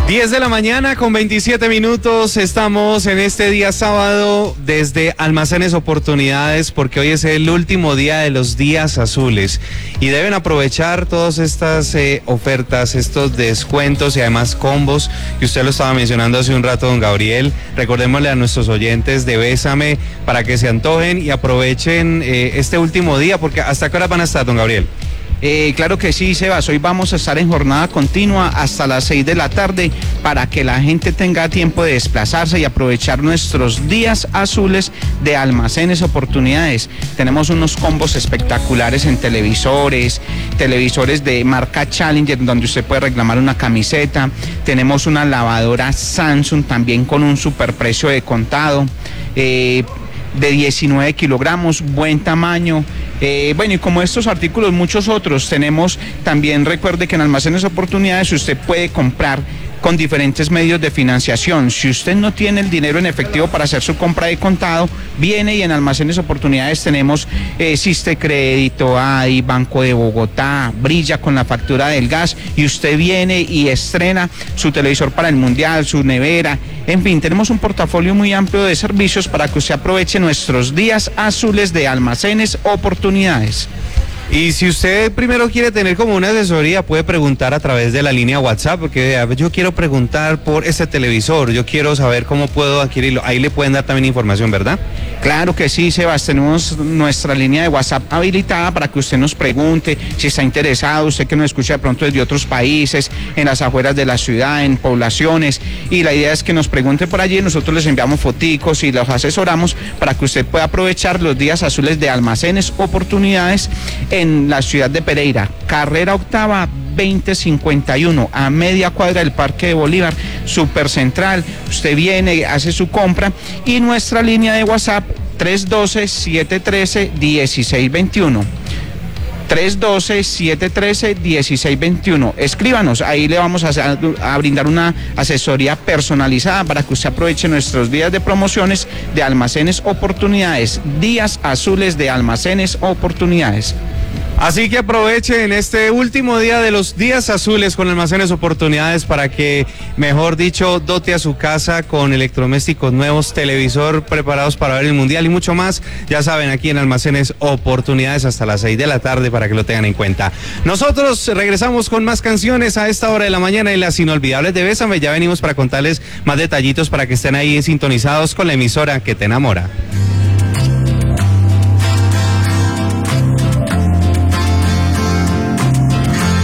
10 de la mañana con 27 minutos, estamos en este día sábado desde Almacenes Oportunidades porque hoy es el último día de los días azules y deben aprovechar todas estas ofertas, estos descuentos y además combos que usted lo estaba mencionando hace un rato, don Gabriel. Recordémosle a nuestros oyentes de Bésame para que se antojen y aprovechen este último día, porque ¿hasta qué hora van a estar, don Gabriel? Claro que sí, Sebas, hoy vamos a estar en jornada continua hasta las 6 de la tarde para que la gente tenga tiempo de desplazarse y aprovechar nuestros días azules de Almacenes Oportunidades. Tenemos unos combos espectaculares en televisores de marca Challenger donde usted puede reclamar una camiseta. Tenemos una lavadora Samsung también con un superprecio de contado. De 19 kilogramos, buen tamaño. Bueno, y como estos artículos, muchos otros. Tenemos también, recuerde que en Almacenes Oportunidades usted puede comprar con diferentes medios de financiación. Si usted no tiene el dinero en efectivo para hacer su compra de contado, viene y en Almacenes Oportunidades tenemos Siste Crédito, ADI, Banco de Bogotá, Brilla con la factura del gas, y usted viene y estrena su televisor para el Mundial, su nevera. En fin, tenemos un portafolio muy amplio de servicios para que usted aproveche nuestros días azules de Almacenes Oportunidades. Y si usted primero quiere tener como una asesoría, puede preguntar a través de la línea WhatsApp, porque yo quiero preguntar por este televisor, yo quiero saber cómo puedo adquirirlo. Ahí le pueden dar también información, ¿verdad? Claro que sí, Sebas, tenemos nuestra línea de WhatsApp habilitada para que usted nos pregunte si está interesado, usted que nos escucha de pronto desde otros países, en las afueras de la ciudad, en poblaciones, y la idea es que nos pregunte por allí, nosotros les enviamos foticos y los asesoramos para que usted pueda aprovechar los días azules de Almacenes Oportunidades en la ciudad de Pereira, carrera octava 2051, a media cuadra del Parque de Bolívar, súper central. Usted viene, hace su compra, y nuestra línea de WhatsApp 312-713-1621. 312-713-1621. Escríbanos, ahí le vamos a brindar una asesoría personalizada para que usted aproveche nuestros días de promociones de Almacenes Oportunidades, días azules de Almacenes Oportunidades. Así que aprovechen este último día de los días azules con Almacenes Oportunidades para que, mejor dicho, dote a su casa con electrodomésticos nuevos, televisor preparados para ver el Mundial y mucho más. Ya saben, aquí en Almacenes Oportunidades hasta las 6 de la tarde para que lo tengan en cuenta. Nosotros regresamos con más canciones a esta hora de la mañana y las inolvidables de Bésame. Ya venimos para contarles más detallitos para que estén ahí sintonizados con la emisora que te enamora.